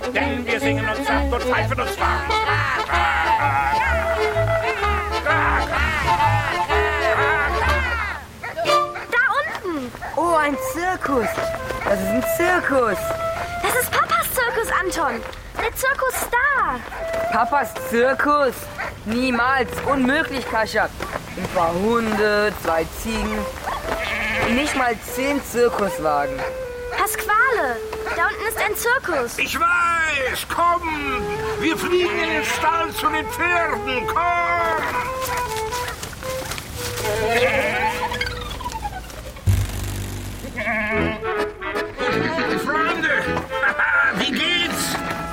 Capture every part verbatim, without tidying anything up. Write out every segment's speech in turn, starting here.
denn wir singen uns satt und pfeifen uns warm. Da unten! Oh, ein Zirkus. Das ist ein Zirkus. Das ist Papas Zirkus, Anton. Der Zirkusstar. Papas Zirkus? Niemals. Unmöglich, Kascha. Ein paar Hunde, zwei Ziegen. Nicht mal zehn Zirkuswagen. Pasquale, da unten ist ein Zirkus. Ich weiß, komm! Wir fliegen in den Stall zu den Pferden, komm! Freunde, wie geht's?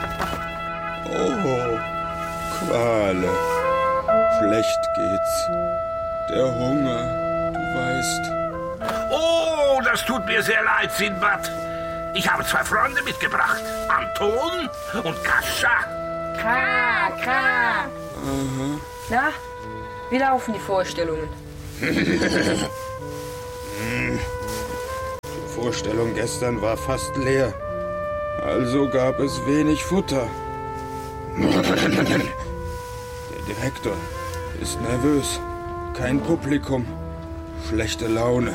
Oh, Quale. Schlecht geht's. Der Hunger, du weißt. Oh, das tut mir sehr leid, Sinbad. Ich habe zwei Freunde mitgebracht. Anton und Kascha. Ka, ka. Aha. Na, wie laufen die Vorstellungen? Die Vorstellung gestern war fast leer. Also gab es wenig Futter. Der Direktor ist nervös. Kein Publikum. Schlechte Laune.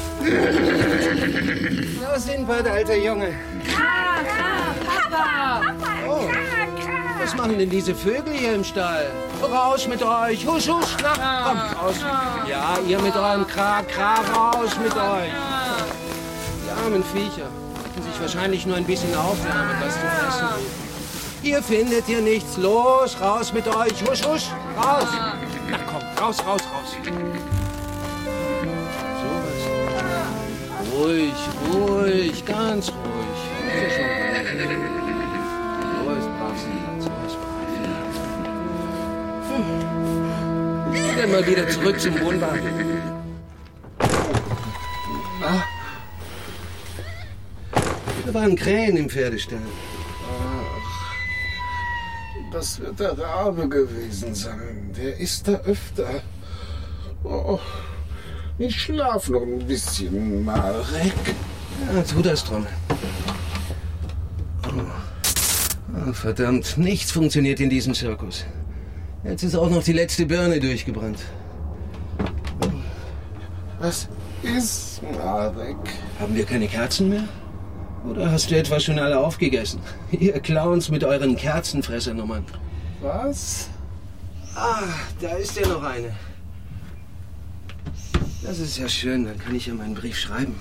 Na, Sinbad, alter Junge. Ka, ka, Papa. Oh, was machen denn diese Vögel hier im Stall? Raus mit euch. Husch, husch. Na, kommt raus. Ja, ihr mit eurem Kra, Kra, raus mit euch. Die armen Viecher müssen sich wahrscheinlich nur ein bisschen aufwärmen, das zu fressen. Ihr findet hier nichts. Los, raus mit euch. Husch, husch. Raus. Na komm, raus, raus, raus. Ruhig, ruhig, ganz ruhig. Ist ja schon gut. So ist brav, Sinbad, so ist brav. Hm. Dann mal wieder zurück zum Wohnwagen. Ah. Da waren Krähen im Pferdestall. Ach, das wird der Rabe gewesen sein. Der ist da öfter. Oh. Ich schlaf noch ein bisschen, Marek. Ja, tu das, Trommel. Oh, verdammt, nichts funktioniert in diesem Zirkus. Jetzt ist auch noch die letzte Birne durchgebrannt. Was ist, Marek? Haben wir keine Kerzen mehr? Oder hast du etwa schon alle aufgegessen? Ihr Clowns mit euren Kerzenfressernummern. Was? Ah, da ist ja noch eine. Das ist ja schön, dann kann ich ja meinen Brief schreiben.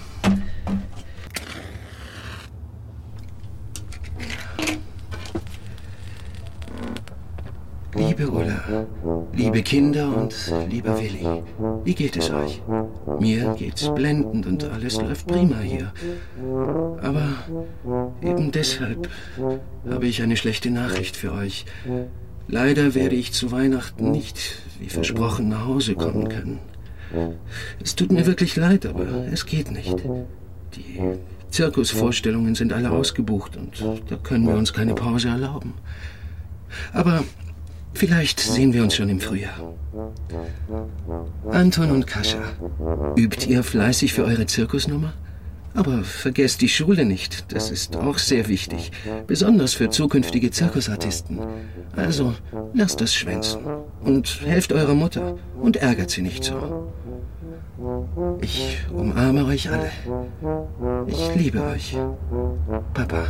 Liebe Ulla, liebe Kinder und lieber Willi, wie geht es euch? Mir geht's blendend und alles läuft prima hier. Aber eben deshalb habe ich eine schlechte Nachricht für euch. Leider werde ich zu Weihnachten nicht, wie versprochen, nach Hause kommen können. Es tut mir wirklich leid, aber es geht nicht. Die Zirkusvorstellungen sind alle ausgebucht und da können wir uns keine Pause erlauben. Aber vielleicht sehen wir uns schon im Frühjahr. Anton und Kascha, übt ihr fleißig für eure Zirkusnummer? Aber vergesst die Schule nicht, das ist auch sehr wichtig, besonders für zukünftige Zirkusartisten. Also lasst das schwänzen und helft eurer Mutter und ärgert sie nicht so. Ich umarme euch alle. Ich liebe euch. Papa.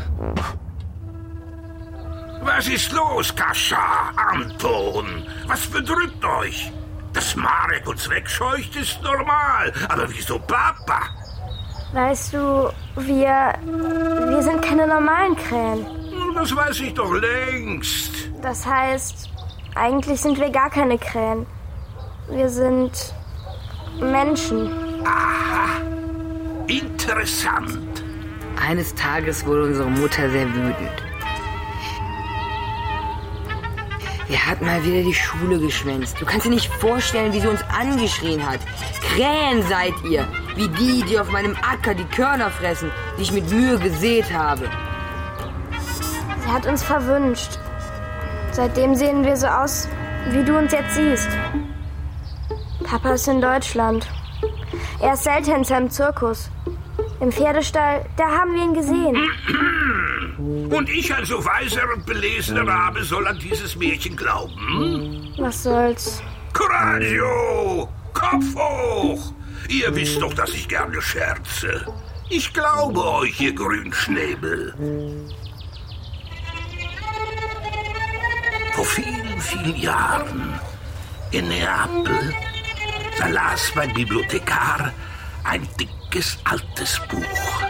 Was ist los, Kascha, Anton? Was bedrückt euch? Dass Marek uns wegscheucht, ist normal. Aber wieso Papa? Weißt du, wir... wir sind keine normalen Krähen. Das weiß ich doch längst. Das heißt, eigentlich sind wir gar keine Krähen. Wir sind Menschen. Aha, interessant. Eines Tages wurde unsere Mutter sehr wütend. Wir hat mal wieder die Schule geschwänzt. Du kannst dir nicht vorstellen, wie sie uns angeschrien hat. Krähen seid ihr, wie die, die auf meinem Acker die Körner fressen, die ich mit Mühe gesät habe. Sie hat uns verwünscht. Seitdem sehen wir so aus, wie du uns jetzt siehst. Papa ist in Deutschland. Er ist Seltenzer im Zirkus. Im Pferdestall, da haben wir ihn gesehen. Und ich, ein so weiser und belesener Rabe, soll an dieses Märchen glauben? Was soll's? Coraggio! Kopf hoch! Ihr wisst doch, dass ich gerne scherze. Ich glaube euch, ihr Grünschnäbel. Vor vielen, vielen Jahren in Neapel, da las mein Bibliothekar ein dickes, altes Buch.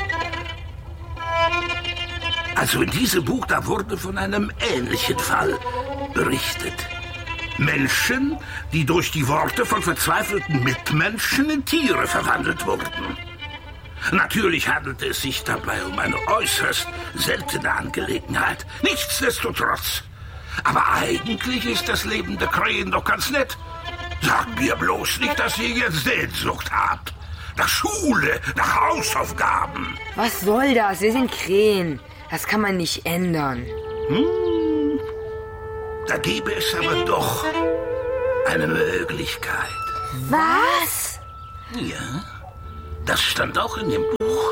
Also in diesem Buch, da wurde von einem ähnlichen Fall berichtet. Menschen, die durch die Worte von verzweifelten Mitmenschen in Tiere verwandelt wurden. Natürlich handelte es sich dabei um eine äußerst seltene Angelegenheit. Nichtsdestotrotz. Aber eigentlich ist das Leben der Krähen doch ganz nett. Sagt mir bloß nicht, dass ihr jetzt Sehnsucht habt. Nach Schule, nach Hausaufgaben. Was soll das? Wir sind Krähen. Das kann man nicht ändern. Hm. Da gäbe es aber doch eine Möglichkeit. Was? Ja, das stand auch in dem Buch.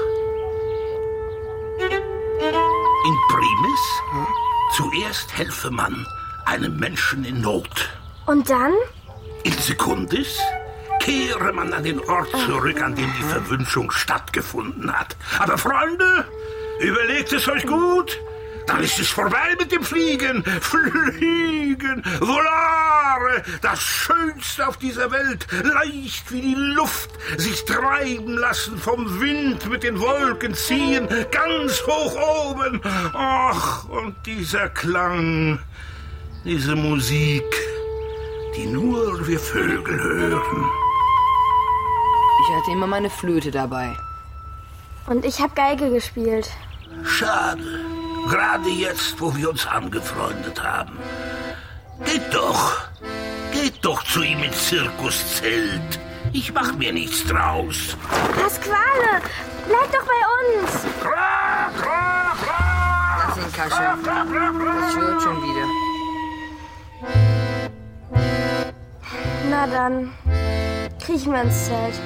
In primis, hm? Zuerst helfe man einem Menschen in Not. Und dann? In secundis kehre man an den Ort zurück, an dem die Verwünschung stattgefunden hat. Aber Freunde, überlegt es euch gut. Dann ist es vorbei mit dem Fliegen. Fliegen, volare, das Schönste auf dieser Welt. Leicht wie die Luft, sich treiben lassen vom Wind, mit den Wolken ziehen, ganz hoch oben. Ach, und dieser Klang, diese Musik, die nur wir Vögel hören. Ich hatte immer meine Flöte dabei. Und ich habe Geige gespielt. Schade. Gerade jetzt, wo wir uns angefreundet haben. Geht doch. Geht doch zu ihm ins Zirkuszelt. Ich mach mir nichts draus. Pasquale, bleib doch bei uns. Kra, kra, kra. Lass ihn, Kasche. Das wird schon wieder. Na dann, kriechen wir ins Zelt.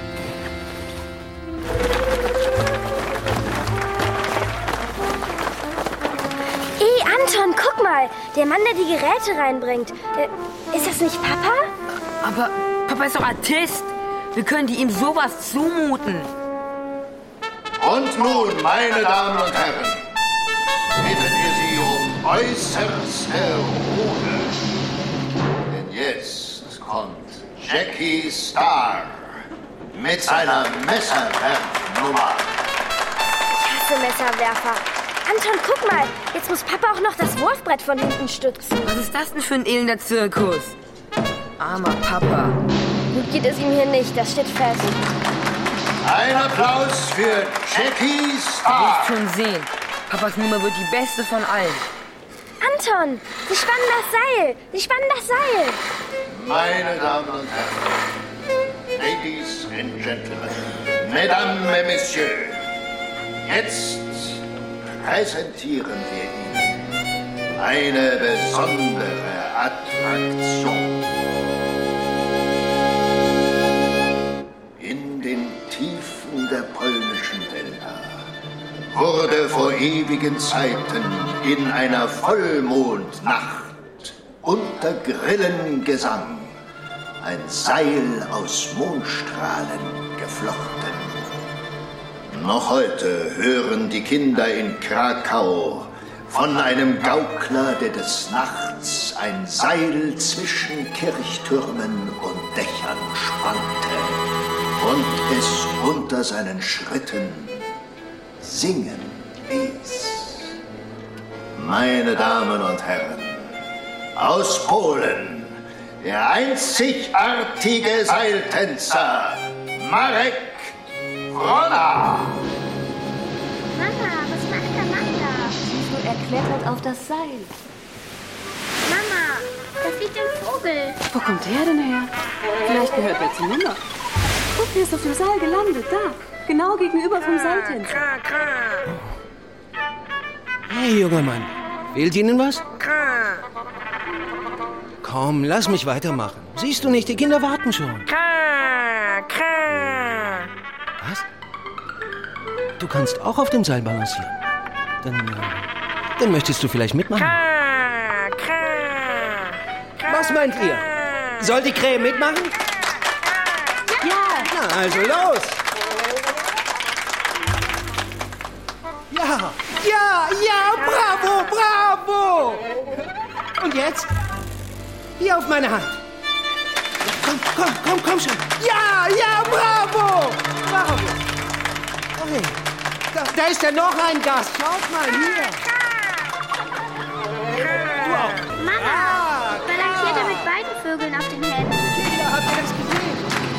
Ey, Anton, guck mal. Der Mann, der die Geräte reinbringt. Äh, ist das nicht Papa? Aber Papa ist doch Artist. Wir können die ihm sowas zumuten. Und nun, meine Damen und Herren, bitten wir Sie um äußerste Ruhe. Denn jetzt kommt Jackie Star mit seiner Messerwerfnummer. Ich hasse Messerwerfer. Anton, guck mal. Jetzt muss Papa auch noch das Wurfbrett von hinten stützen. Was ist das denn für ein elender Zirkus? Armer Papa. Gut geht es ihm hier nicht, das steht fest. Ein Applaus für Jackie Star. Du wirst schon sehen. Papas Nummer wird die beste von allen. Anton, sie spannen das Seil. Sie spannen das Seil. Meine Damen und Herren, Ladies and Gentlemen, Mesdames et Messieurs, jetzt präsentieren wir Ihnen eine besondere Attraktion. In den Tiefen der polnischen Wälder wurde vor ewigen Zeiten in einer Vollmondnacht unter Grillengesang ein Seil aus Mondstrahlen geflochten. Noch heute hören die Kinder in Krakau von einem Gaukler, der des Nachts ein Seil zwischen Kirchtürmen und Dächern spannte und es unter seinen Schritten singen ließ. Meine Damen und Herren, aus Polen, der einzigartige Seiltänzer Marek Wrona. Mama, was macht der Mann da? Siehst du, er klettert auf das Seil. Mama, da fliegt ein Vogel. Wo kommt der denn her? Vielleicht gehört er zu Mama. Guck, der ist auf dem Seil gelandet, da. Genau gegenüber vom Seiltänzer. Hey, junger Mann. Fehlt Ihnen was? Komm, lass mich weitermachen. Siehst du nicht, die Kinder warten schon. Was? Du kannst auch auf dem Seil balancieren. Dann, äh, dann möchtest du vielleicht mitmachen. Was meint ihr? Soll die Krähe mitmachen? Ja! Na, also los! Ja, ja, ja, bravo, bravo! Und jetzt? Hier auf meine Hand. Komm, komm, komm, komm schon. Ja, ja, bravo! Bravo! Okay. Da, da ist ja noch ein Gast. Schaut mal, hier. Du auch. Mama, Ah, balanciert er mit beiden Vögeln auf den Händen. Kinder, habt ihr das gesehen?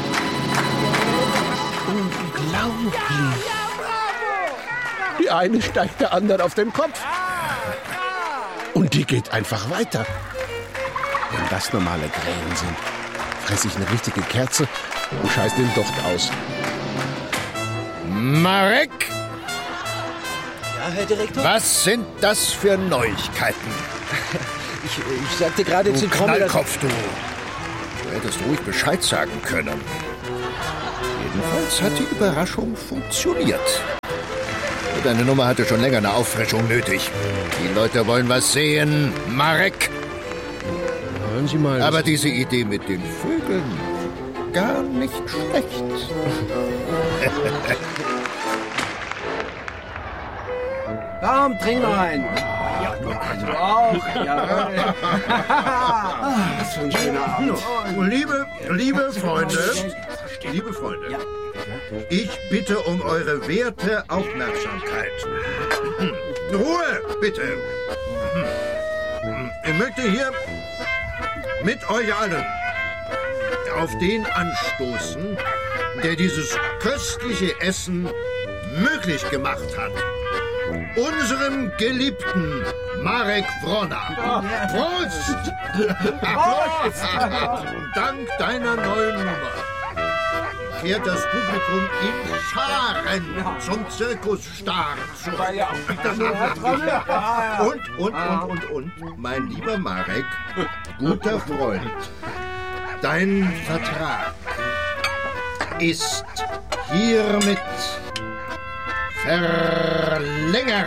Unglaublich. Ja, ja, bravo! Die eine steigt der anderen auf den Kopf. Und die geht einfach weiter. Wenn das normale Krähen sind, fresse ich eine richtige Kerze und scheiß den Docht aus. Marek, Ja, Herr Direktor? was sind das für Neuigkeiten? Ich, ich sagte gerade Du zu Trommel, dass... Knallkopf, du. Du hättest ruhig Bescheid sagen können. Jedenfalls hat die Überraschung funktioniert. Deine Nummer hatte schon länger eine Auffrischung nötig. Die Leute wollen was sehen, Marek. Hören Sie mal. Aber diese Idee mit den Vögeln, gar nicht schlecht. Komm, trink noch einen. Ja, du auch. Ja. Was für ein schöner Abend. Liebe, liebe Freunde, liebe Freunde, ich bitte um eure werte Aufmerksamkeit. Ruhe, bitte. Ich möchte hier mit euch allen auf den anstoßen, der dieses köstliche Essen möglich gemacht hat. Unserem geliebten Marek Wrona. Prost! Prost! Dank deiner neuen Nummer kehrt das Publikum in Scharen zum Zirkusstar zurück. Und, und, und, und, und, mein lieber Marek, guter Freund, dein Vertrag ist hiermit verlängert.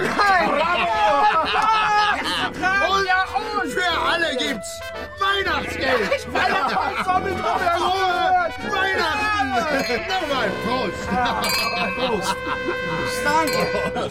Und für alle gibt's Weihnachtsgeld. Frohe Weihnachten. Nochmal Prost. Prost. Danke.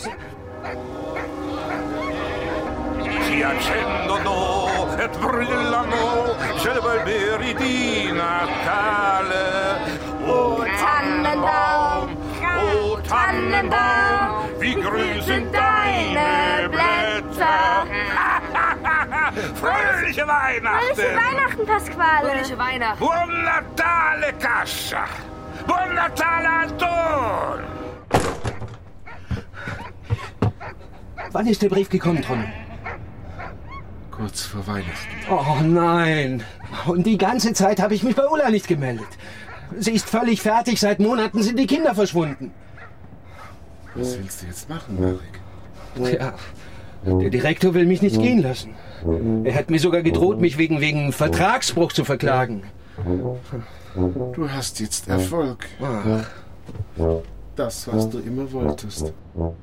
Si accendono et brillano, celebri di Natale. O Tannenbaum, o Tannenbaum, wie grün sind deine Blätter. Fröhliche Weihnachten! Fröhliche Weihnachten, Pasquale! Fröhliche Weihnachten! Buon Natale, Cassa! Buon Natale, Anton! Wann ist der Brief gekommen, Trommel? Kurz vor Weihnachten. Oh nein. Und die ganze Zeit habe ich mich bei Ulla nicht gemeldet. Sie ist völlig fertig. Seit Monaten sind die Kinder verschwunden. Was willst du jetzt machen, Marek? Tja, der Direktor will mich nicht gehen lassen. Er hat mir sogar gedroht, mich wegen, wegen Vertragsbruch zu verklagen. Du hast jetzt Erfolg. Ach. Das, was du immer wolltest.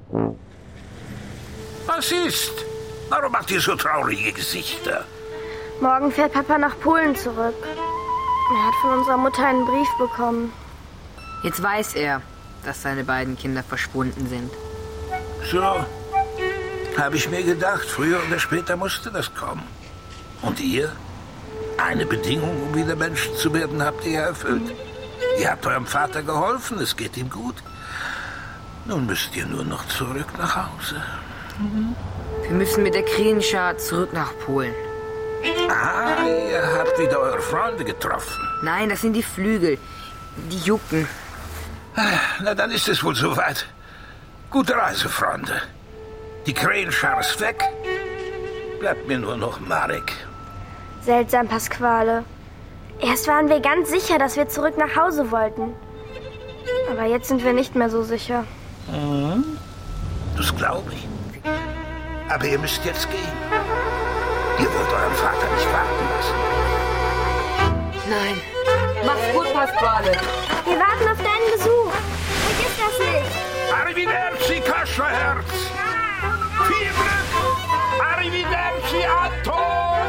Was ist? Warum macht ihr so traurige Gesichter? Morgen fährt Papa nach Polen zurück. Er hat von unserer Mutter einen Brief bekommen. Jetzt weiß er, dass seine beiden Kinder verschwunden sind. So, habe ich mir gedacht, früher oder später musste das kommen. Und ihr? Eine Bedingung, um wieder Menschen zu werden, habt ihr erfüllt. Ihr habt eurem Vater geholfen, es geht ihm gut. Nun müsst ihr nur noch zurück nach Hause. Wir müssen mit der Krähenschar zurück nach Polen. Ah, ihr habt wieder eure Freunde getroffen. Nein, das sind die Flügel. Die jucken. Na, dann ist es wohl soweit. Gute Reise, Freunde. Die Krähenschar ist weg. Bleibt mir nur noch Marek. Seltsam, Pasquale. Erst waren wir ganz sicher, dass wir zurück nach Hause wollten. Aber jetzt sind wir nicht mehr so sicher. Mhm. Das glaube ich. Aber ihr müsst jetzt gehen. Ihr wollt euren Vater nicht warten lassen. Nein. Mach's gut, Pasquale. Wir warten auf deinen Besuch. Vergiss das nicht. Arrivederci, Kascherherz. Viel Glück! Arrivederci, Anton!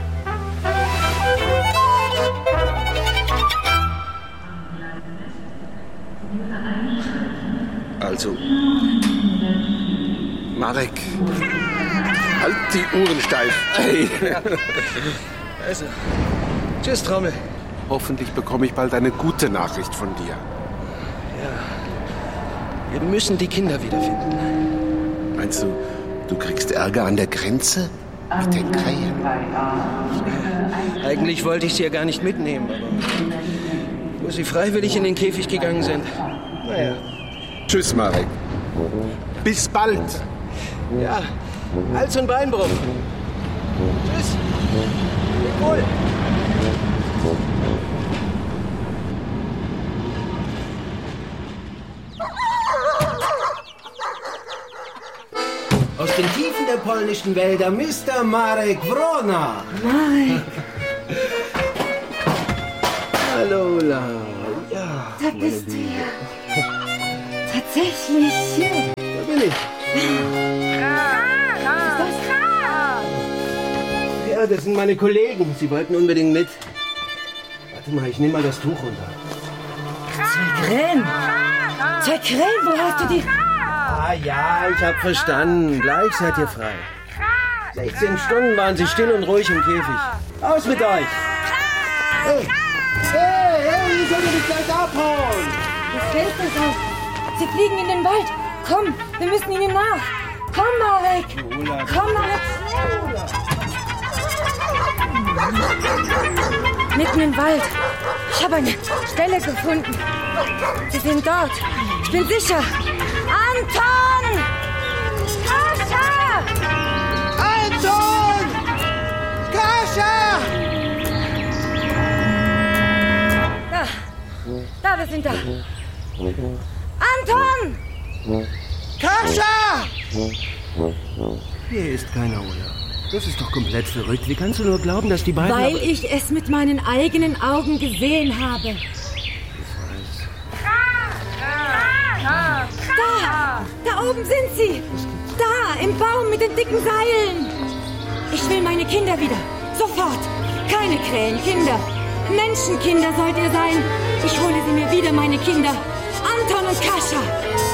Also, Marek, halt die Uhren steif. Hey. Also, tschüss, Trommel. Hoffentlich bekomme ich bald eine gute Nachricht von dir. Ja, wir müssen die Kinder wiederfinden. Meinst du, du kriegst Ärger an der Grenze mit den Krähen? Eigentlich wollte ich sie ja gar nicht mitnehmen, aber wo sie freiwillig in den Käfig gegangen sind. Naja. Tschüss, Marek. Bis bald. Ja, Hals- und Beinbruch. Tschüss. Wohl. Aus den Tiefen der polnischen Wälder, Mister Marek Wrona. Marek. Hallo, La. Ja. Da bist du ja. Tatsächlich. Da bin ich. Ja, das sind meine Kollegen. Sie wollten unbedingt mit. Warte mal, ich nehme mal das Tuch runter. Zwei Krähen. Zwei Krähen, wo hast du die? Ah ja, ich hab verstanden. Gleich seid ihr frei. sechzehn Stunden waren sie still und ruhig im Käfig. Aus mit euch! Hey, hey, hey, ihr sollt nicht gleich abhauen! Das Fenster ist auf. Sie fliegen in den Wald. Komm, wir müssen ihnen nach. Komm, Marek. Komm, Marek, schnell. Mitten im Wald. Ich habe eine Stelle gefunden. Sie sind dort. Ich bin sicher. Anton! Kascha! Anton! Kascha! Da. Da, wir sind da. Anton! Kascha! Hier ist keiner, Ola. Das ist doch komplett verrückt. Wie kannst du nur glauben, dass die beiden... Weil ich es mit meinen eigenen Augen gesehen habe. Da! Da oben sind sie! Da, im Baum mit den dicken Seilen! Ich will meine Kinder wieder. Sofort! Keine Krähen, Kinder! Menschenkinder sollt ihr sein! Ich hole sie mir wieder, meine Kinder! Anton und Kascha!